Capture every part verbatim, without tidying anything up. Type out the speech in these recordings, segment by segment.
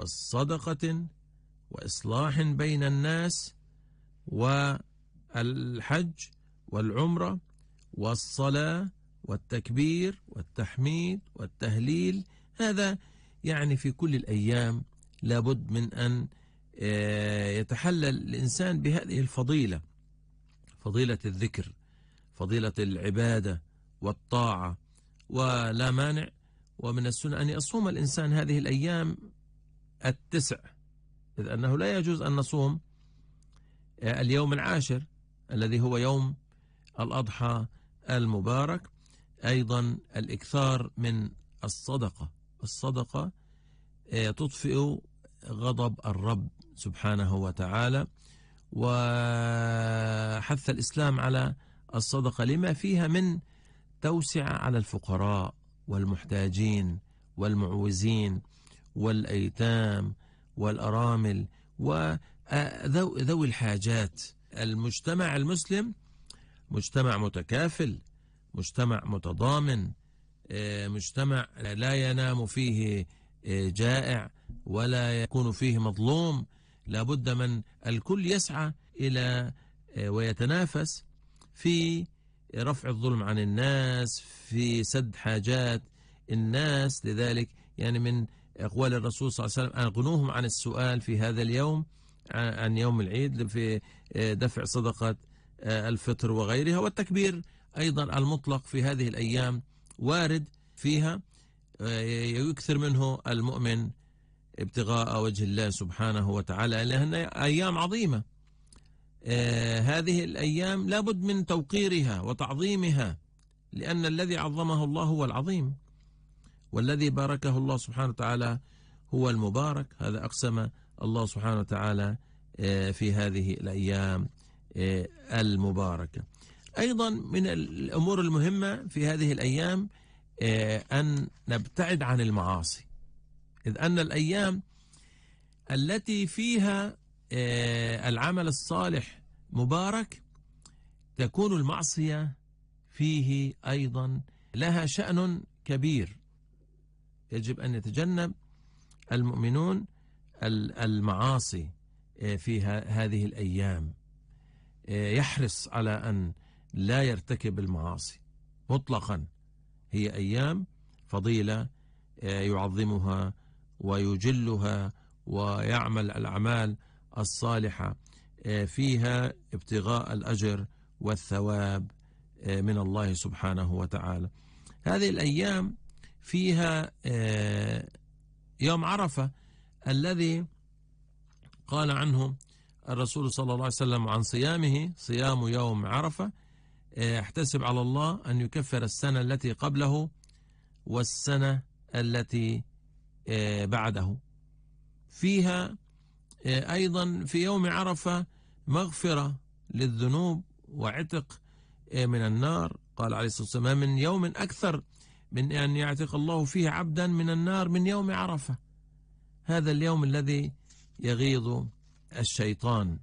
والصدقة وإصلاح بين الناس والحج والعمرة والصلاة والتكبير والتحميد والتهليل. هذا يعني في كل الأيام لابد من أن يتحلل الإنسان بهذه الفضيلة، فضيلة الذكر، فضيلة العبادة والطاعة. ولا مانع ومن السنة أن يصوم الإنسان هذه الأيام التسع، إذ أنه لا يجوز أن نصوم اليوم العاشر الذي هو يوم الأضحى المبارك. أيضا الإكثار من الصدقة، الصدقة تطفئ غضب الرب سبحانه وتعالى، وحث الإسلام على الصدقة لما فيها من توسعة على الفقراء والمحتاجين والمعوزين والأيتام والأرامل وذوي الحاجات. المجتمع المسلم مجتمع متكافل، مجتمع متضامن، مجتمع لا ينام فيه جائع ولا يكون فيه مظلوم. لابد من الكل يسعى إلى ويتنافس في رفع الظلم عن الناس، في سد حاجات الناس. لذلك يعني من أقوال الرسول صلى الله عليه وسلم: أغنوهم عن السؤال في هذا اليوم، عن يوم العيد، في دفع صدقة الفطر وغيرها. والتكبير أيضا المطلق في هذه الأيام وارد فيها، يكثر منه المؤمن ابتغاء وجه الله سبحانه وتعالى، لأنها أيام عظيمة. آه هذه الأيام لابد من توقيرها وتعظيمها، لأن الذي عظمه الله هو العظيم، والذي باركه الله سبحانه وتعالى هو المبارك. هذا أقسم الله سبحانه وتعالى آه في هذه الأيام آه المباركة. أيضا من الأمور المهمة في هذه الأيام آه أن نبتعد عن المعاصي، إذ أن الأيام التي فيها العمل الصالح مبارك تكون المعصية فيه أيضا لها شأن كبير. يجب أن يتجنب المؤمنون المعاصي في هذه الأيام، يحرص على أن لا يرتكب المعاصي مطلقا. هي أيام فضيلة يعظمها ويجلها ويعمل الأعمال الصالحة فيها ابتغاء الأجر والثواب من الله سبحانه وتعالى. هذه الأيام فيها يوم عرفة الذي قال عنه الرسول صلى الله عليه وسلم عن صيامه: صيام يوم عرفة احتسب على الله أن يكفر السنة التي قبله والسنة التي بعده. فيها أيضا في يوم عرفة مغفرة للذنوب وعتق من النار. قال عليه الصلاة والسلام: من يوم أكثر من أن يعتق الله فيه عبدا من النار من يوم عرفة. هذا اليوم الذي يغيظ الشيطان.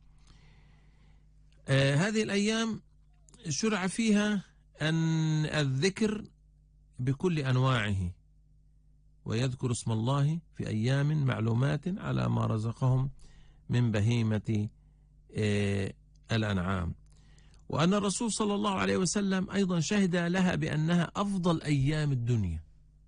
آه هذه الأيام شرع فيها أن الذكر بكل أنواعه، ويذكر اسم الله في أيام معلومات على ما رزقهم من بهيمة آه الأنعام. وأن الرسول صلى الله عليه وسلم أيضا شهد لها بأنها أفضل أيام الدنيا،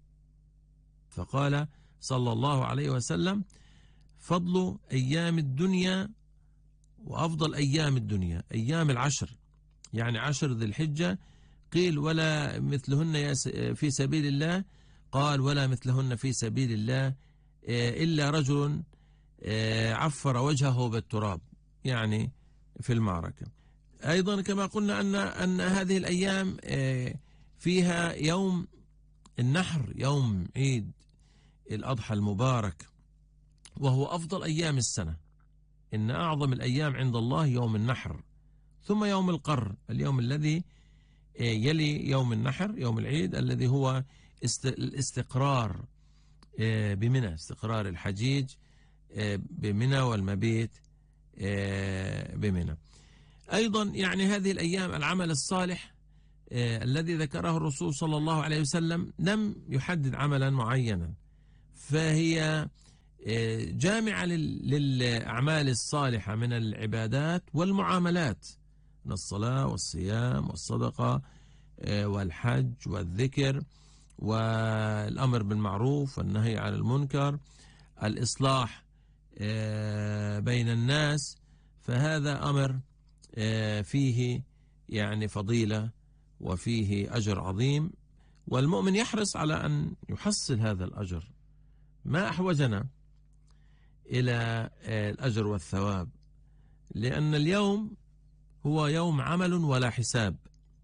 فقال صلى الله عليه وسلم: فضل أيام الدنيا وأفضل أيام الدنيا أيام العشر، يعني عشر ذي الحجة. قيل: ولا مثلهن في سبيل الله؟ قال: ولا مثلهن في سبيل الله إلا رجل عفر وجهه بالتراب، يعني في المعركة. أيضا كما قلنا أن أن هذه الأيام فيها يوم النحر، يوم عيد الأضحى المبارك، وهو أفضل أيام السنة. إن أعظم الأيام عند الله يوم النحر، ثم يوم القر، اليوم الذي يلي يوم النحر، يوم العيد، الذي هو الاستقرار بمنى، استقرار الحجيج بمنى والمبيت بمنى. أيضا يعني هذه الأيام العمل الصالح الذي ذكره الرسول صلى الله عليه وسلم لم يحدد عملا معينا، فهي جامعة للأعمال الصالحة من العبادات والمعاملات، من الصلاة والصيام والصدقة والحج والذكر والأمر بالمعروف والنهي عن المنكر، الإصلاح بين الناس. فهذا أمر فيه يعني فضيلة وفيه أجر عظيم، والمؤمن يحرص على أن يحصل هذا الأجر. ما أحوجنا إلى الأجر والثواب؟ لأن اليوم هو يوم عمل ولا حساب،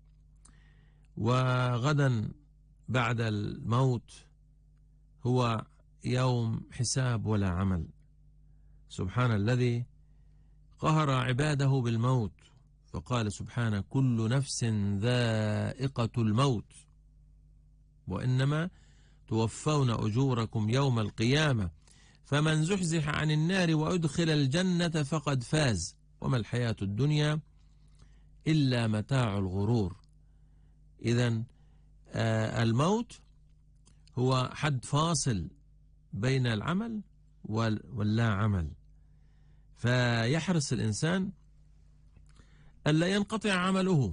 وغدا بعد الموت هو يوم حساب ولا عمل. سبحان الذي قهر عباده بالموت، فقال سبحانه: كل نفس ذائقة الموت وإنما توفون أجوركم يوم القيامة فمن زحزح عن النار وأدخل الجنة فقد فاز وما الحياة الدنيا إلا متاع الغرور. إذن آه الموت هو حد فاصل بين العمل واللا عمل، فيحرص الإنسان ألا ينقطع عمله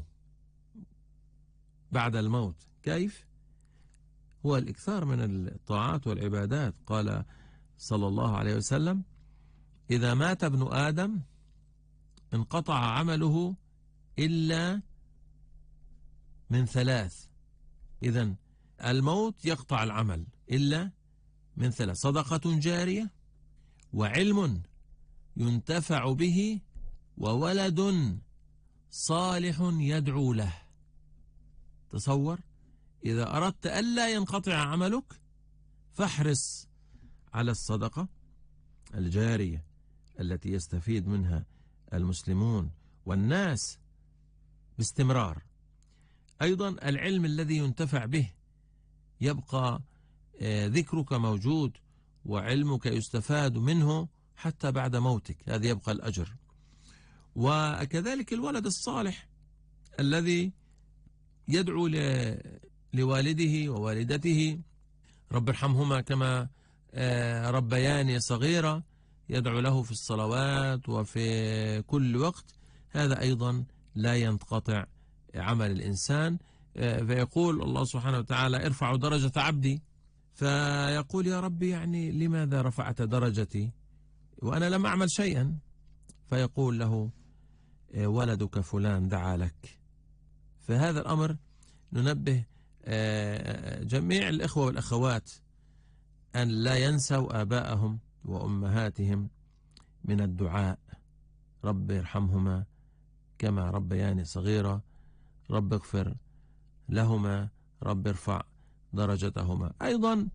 بعد الموت. كيف؟ هو الإكثار من الطاعات والعبادات. قال صلى الله عليه وسلم: إذا مات ابن آدم انقطع عمله إلا من ثلاث. إذن الموت يقطع العمل إلا من ثلاث: صدقة جارية، وعلم ينتفع به، وولد صالح يدعو له. تصور، إذا أردت ألا ينقطع عملك فاحرص على الصدقة الجارية التي يستفيد منها المسلمون والناس باستمرار. أيضا العلم الذي ينتفع به يبقى ذكرك موجود وعلمك يستفاد منه حتى بعد موتك، هذا يبقى الأجر. وكذلك الولد الصالح الذي يدعو لوالده ووالدته: رب ارحمهما كما ربياني صغيرة، يدعو له في الصلوات وفي كل وقت. هذا أيضا لا ينقطع عمل الإنسان. فيقول الله سبحانه وتعالى: ارفعوا درجة عبدي، فيقول: يا ربي يعني لماذا رفعت درجتي وأنا لم أعمل شيئا؟ فيقول له: ولدك فلان دعا لك. فهذا الأمر ننبه جميع الإخوة والأخوات أن لا ينسوا آباءهم وأمهاتهم من الدعاء: رب ارحمهما كما ربياني صغيرة، رب اغفر لهما، رب ارفع درجتهما. أيضا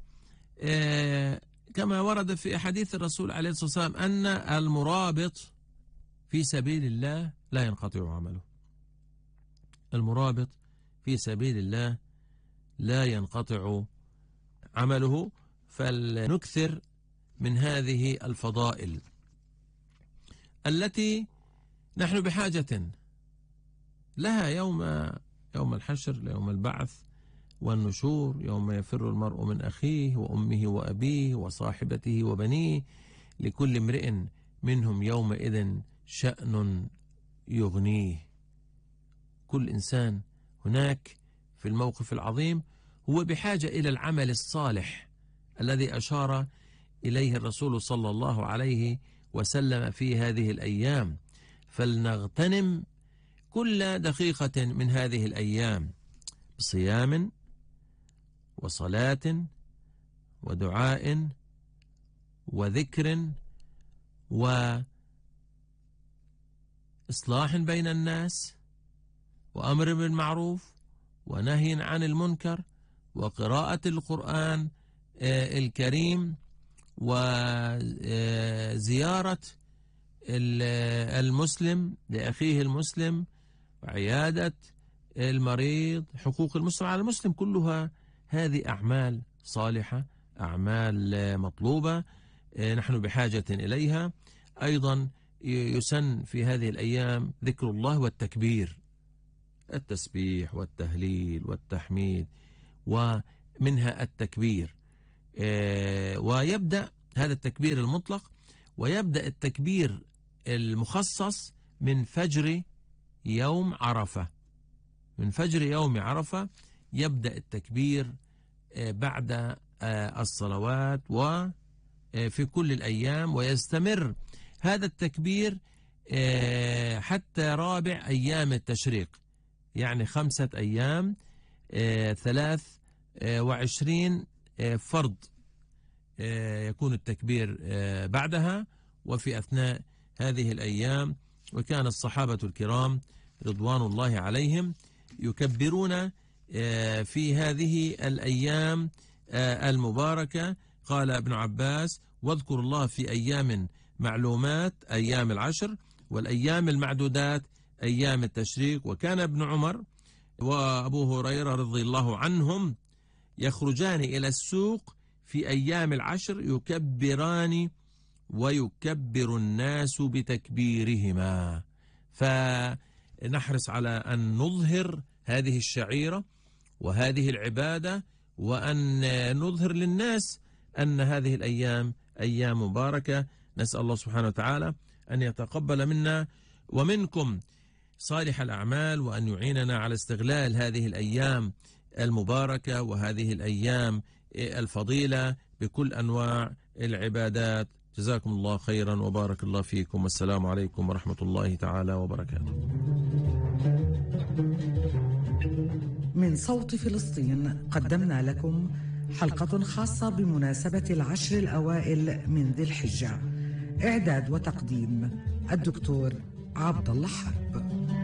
كما ورد في أحاديث الرسول عليه الصلاة والسلام أن المرابط في سبيل الله لا ينقطع عمله. المرابط في سبيل الله لا ينقطع عمله. فلنكثر من هذه الفضائل التي نحن بحاجة لها يوم يوم الحشر، يوم البعث والنشور، يوم يفر المرء من أخيه وأمه وأبيه وصاحبته وبنيه، لكل امرئ منهم يومئذ شأن يغنيه. كل إنسان هناك في الموقف العظيم هو بحاجة إلى العمل الصالح الذي أشار إليه الرسول صلى الله عليه وسلم في هذه الأيام. فلنغتنم كل دقيقة من هذه الأيام بصيام وصلاة ودعاء وذكر وإصلاح بين الناس وأمر بالمعروف ونهي عن المنكر وقراءة القرآن الكريم وزيارة المسلم لأخيه المسلم وعيادة المريض، حقوق المسلم على المسلم. كلها هذه أعمال صالحة، أعمال مطلوبة، نحن بحاجة إليها. أيضا يسن في هذه الأيام ذكر الله والتكبير، التسبيح والتهليل والتحميد، ومنها التكبير. ويبدأ هذا التكبير المطلق. ويبدأ التكبير المخصص من فجر يوم عرفة، من فجر يوم عرفة يبدأ التكبير بعد الصلوات وفي كل الأيام، ويستمر هذا التكبير حتى رابع أيام التشريق، يعني خمسة أيام، ثلاث وعشرين فرض يكون التكبير بعدها وفي أثناء هذه الأيام. وكان الصحابة الكرام رضوان الله عليهم يكبرون في هذه الأيام المباركة. قال ابن عباس: واذكر الله في أيام معلومات أيام العشر، والأيام المعدودات أيام التشريق. وكان ابن عمر وأبو هريرة رضي الله عنهم يخرجان إلى السوق في أيام العشر يكبران ويكبر الناس بتكبيرهما. فنحرص على أن نظهر هذه الشعيرة وهذه العبادة، وأن نظهر للناس أن هذه الأيام أيام مباركة. نسأل الله سبحانه وتعالى أن يتقبل منا ومنكم صالح الأعمال، وأن يعيننا على استغلال هذه الأيام المباركة وهذه الأيام الفضيلة بكل أنواع العبادات. جزاكم الله خيرا وبارك الله فيكم، والسلام عليكم ورحمة الله تعالى وبركاته. من صوت فلسطين قدمنا لكم حلقة خاصة بمناسبة العشر الأوائل من ذي الحجة. إعداد وتقديم الدكتور عبد الله حرب.